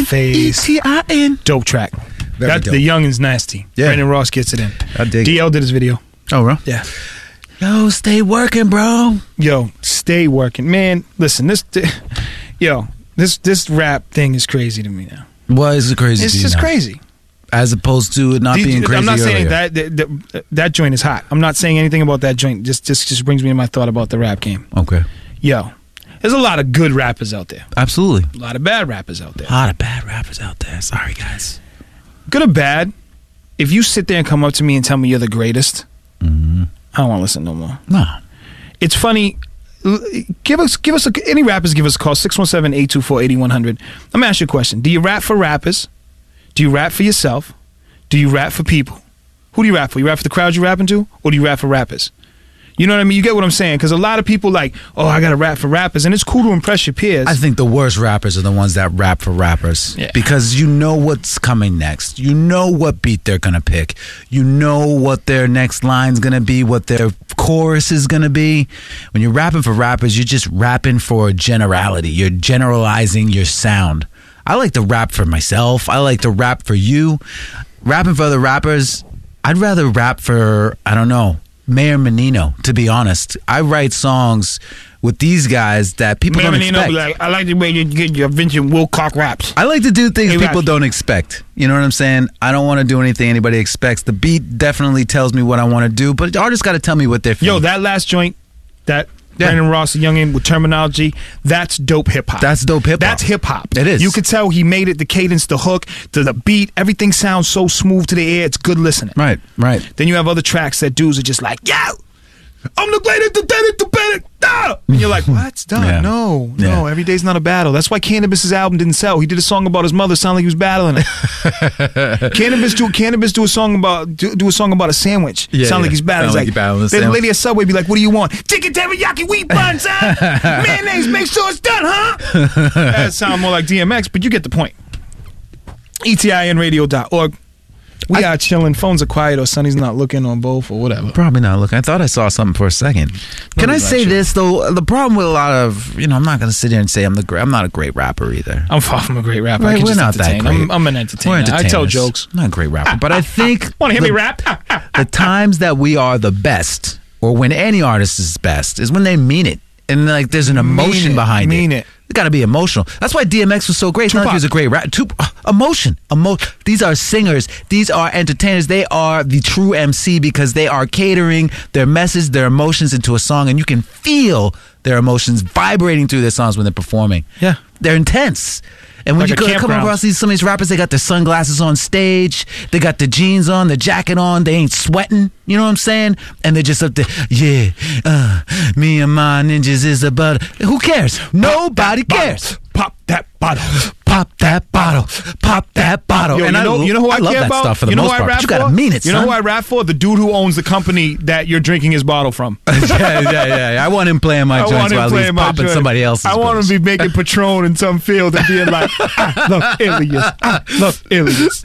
face. ETIN. Dope track. Very dope. The Youngin's nasty. Yeah. Brandon Ross gets it in. I dig DL did his video. Oh, bro. Yeah. Yo, stay working, bro. Yo, stay working. Man, listen, this rap thing is crazy to me now. Why is it crazy? It's just crazy. As opposed to it not being crazy. I'm not saying earlier. that joint is hot. I'm not saying anything about that joint. Just brings me to my thought about the rap game. Okay. Yo, there's a lot of good rappers out there. Absolutely. A lot of bad rappers out there. A lot of bad rappers out there. Sorry, guys. Good or bad, if you sit there and come up to me and tell me you're the greatest, I don't want to listen no more. No. It's funny. Give us any rappers give us a call 617-824-8100. Let me ask you a question. Do you rap for rappers? Do you rap for yourself? Do you rap for people? Who do you rap for? You rap for the crowd you're rapping to, or do you rap for rappers? You know what I mean? You get what I'm saying? Because a lot of people like, oh, I got to rap for rappers, and it's cool to impress your peers. I think the worst rappers are the ones that rap for rappers. Yeah. Because you know what's coming next. You know what beat they're going to pick. You know what their next line's going to be, what their chorus is going to be. When you're rapping for rappers, you're just rapping for generality. You're generalizing your sound. I like to rap for myself. I like to rap for you. Rapping for other rappers, I'd rather rap for, I don't know, Mayor Menino, to be honest. I write songs with these guys that people don't expect. Be like, I like the way you get your Vincent Wilcock raps. I like to do things Hey, people don't expect. You know what I'm saying? I don't want to do anything anybody expects. The beat definitely tells me what I want to do, but the artist got to tell me what they're feeling. Yo, that last joint, that Brandon Ross, Youngin with Terminology, that's dope hip hop. That's dope hip hop. That's hip hop. It is. You could tell he made it, the cadence, the hook, to the beat. Everything sounds so smooth to the ear. It's good listening. Right. Then you have other tracks that dudes are just like, yo, I'm the greatest, the better. And you're like, what? Yeah. No, Yeah. every day's not a battle. That's why Cannabis's album didn't sell. He did a song about his mother, sound like he was battling it. Cannabis do a song about a sandwich. Yeah, sound like yeah. he's battling. Sound like He's he battling a the sandwich. lady at Subway be like, what do you want? Chicken teriyaki wheat buns, huh? Mayonnaise, make sure it's done, huh? That sound more like DMX, but you get the point. ETINradio.org. We are chilling. Phones are quiet, or Sonny's not looking, on both, or whatever. Probably not looking. I thought I saw something for a second. Can I say this though? The problem with a lot of, I'm not going to sit here and say I'm not a great rapper either. I'm far from a great rapper. Right, I can we're just not that entertain. great. I'm an entertainer. We're I entertainers. tell jokes. I'm not a great rapper, but I think Want to hear me rap? the times that we are the best, or when any artist is best, is when they mean it. And like there's an emotion behind it. Mean it. It got to be emotional. That's why DMX was so great. It's not like he was a great rapper. Emotion. These are singers. These are entertainers. They are the true MC because they are catering their message, their emotions into a song, and you can feel their emotions vibrating through their songs when they're performing. Yeah. They're intense. And when Like you a come campground. across some of these rappers, they got their sunglasses on stage, they got the jeans on, the jacket on, they ain't sweating, you know what I'm saying? And they're just up there, me and my ninjas is about, who cares? Nobody cares. Pop that bottle. Pop that bottle. Pop that bottle. Yo, And you know who I love care that about? stuff for the you know most who I part. rap But you gotta for? mean it, You know son. who I rap for? The dude who owns the company that you're drinking his bottle from. yeah. I want him playing my joints while he's popping somebody else's. I want him to be making Patron in some field and being like, I love alias. I love alias.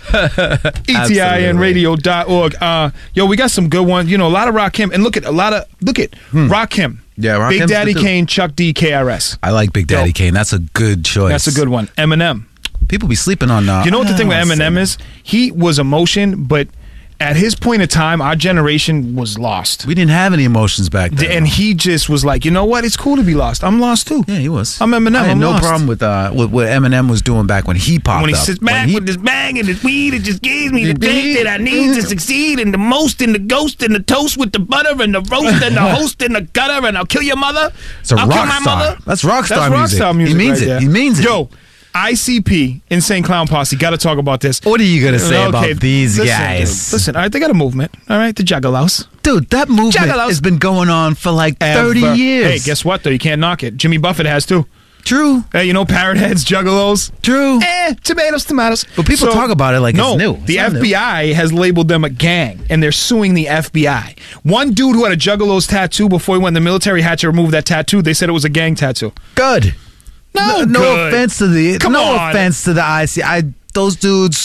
ETINradio.org. Yo, we got some good ones. A lot of Rakim. And look at Rakim. Yeah, Rakim's Big Daddy good too. Kane, Chuck D, KRS. I like Big Daddy Dope. Kane. That's a good choice. That's a good one. Eminem. People be sleeping on You know what the thing with Eminem is? He was emotion, but at his point in time, our generation was lost. We didn't have any emotions back then. And he just was like, you know what? It's cool to be lost. I'm lost too. Yeah, he was. I'm Eminem. I had I'm no lost. problem with what Eminem was doing back when he popped up. When he sits back with his bag and his weed, it just gives me the thing that I need to succeed, and the most, and the ghost, and the toast with the butter, and the roast, and the host, and the gutter, and I'll kill your mother. It's a I'll kill rock my star. mother. That's rock star music. Rockstar music. He means right it. there. He means it. Yo, ICP, Insane Clown Posse, got to talk about this. What are you going to say about these guys? Dude, listen, all right, they got a movement, all right? The Juggalos. Dude, that movement Juggalos. has been going on for like 30 Ever. years. Hey, guess what, though? You can't knock it. Jimmy Buffett has too. True. Hey, Parrot Heads, Juggalos. True. Tomatoes. But people talk about it like it's new. The It's not FBI has labeled them a gang, and they're suing the FBI. One dude who had a Juggalos tattoo before he went in the military had to remove that tattoo. They said it was a gang tattoo. Good. No good. offense to the Come on. offense to the IC. Those dudes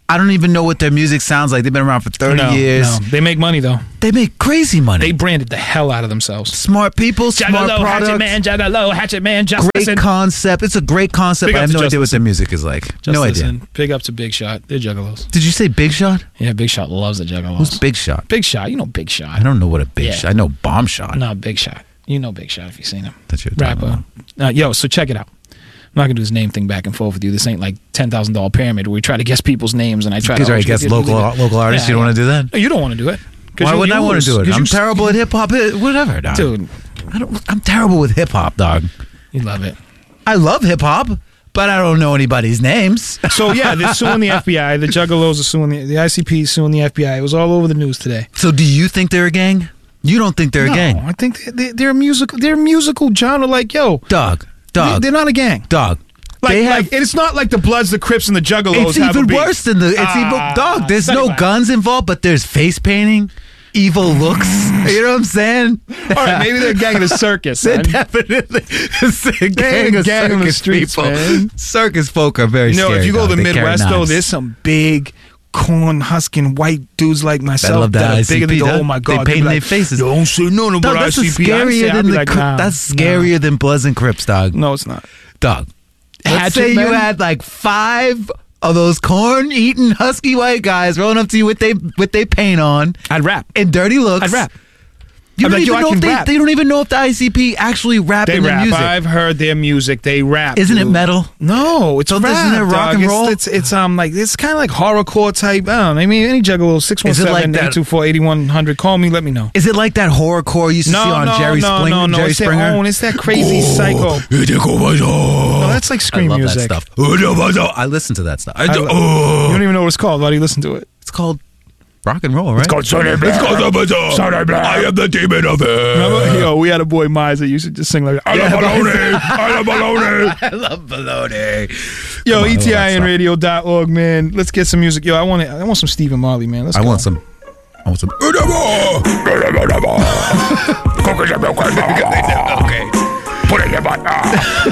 I don't even know what their music sounds like. They've been around for 30 years. No. They make money though. They make crazy money. They branded the hell out of themselves. Smart people, smart Juggalo, products. Hatchet Man, Juggalo, Hatchet Man, just Great listen. concept. It's a great concept. Big I up have to no Just idea what Listen. their music is like. Just no idea. listen. Big up to Big Shot. They're Juggalos. Did you say Big Shot? Yeah, Big Shot loves the Juggalos. Who's Big Shot? Big Shot? You know Big Shot. I don't know what a Big Yeah. Shot. I know Bomb Shot. No, Big Shot. You know Big Shot if you've seen him. That's your talking Rapper. Yo, so check it out. I'm not gonna do this name thing back and forth with you. This ain't like $10,000 pyramid where we try to guess people's names and I try Because to I guess local artists. Yeah, You don't want to do that. No, you don't want to do it. Why wouldn't I want to do it? I'm terrible at hip hop. Whatever, dog. Dude, I'm terrible with hip hop, dog. you love it. I love hip hop, but I don't know anybody's names. So yeah, they're suing the FBI. The Juggalos are suing the ICP is suing the FBI. It was all over the news today. So do you think they're a gang? You don't think they're a gang? I think they're a musical. They're a musical genre. Like yo, Dog. They're not a gang. Dog. Like, They have. like it's not like the Bloods, the Crips, and the Juggalos. It's have a even beef. worse than the. It's even dog. There's no anyway. guns involved, but there's face painting, evil looks. You know what I'm saying? All right, maybe they're a gang of the circus. They're son. definitely a They're a gang on the streets, people. man. Circus folk are very You know, scary. if you go dog. to the They carry Midwest, though, knives. there's some big corn husking white dudes like myself love that are bigger ICP, than dog. oh my They god, paint be their like, faces. Don't say no about Dog, that's ICP. scarier than the. That's scarier than Bloods and Crips, dog. No, it's not. Dog. Let's Hatchet say you Men? had like 5 of those corn-eating husky white guys rolling up to you with they paint on I'd rap. and dirty looks. I'd rap. You I'd don't be like, even yo, I know can if rap. they don't even know if the ICP actually rap They in their rap. music. I've heard their music. They rap. Isn't it dude. metal? No, it's So rap. isn't it rock dog. and roll? It's like it's kind of like horrorcore type. I don't know. I mean, any Juggalo 617-824-8100. Call me. Let me know. Is it like that horrorcore you used to see on Jerry Springer? Jerry It's their Springer? own. It's that crazy psycho. No, that's like I scream love music. that stuff. I listen to that stuff. You don't even know what it's called. Why do you listen to it? It's called rock and roll, right? It's called Sonny Black. Sonny Black. I am the demon of it. Remember? Yo, we had a boy Mize that used to just sing like, I love baloney. I love baloney. I love baloney. Yo, Come on, I love that stuff. ETINradio.org, man. Let's get some music. Yo, I want some Stephen Marley, man. Let's I go. want some. Okay. Put it in your butt.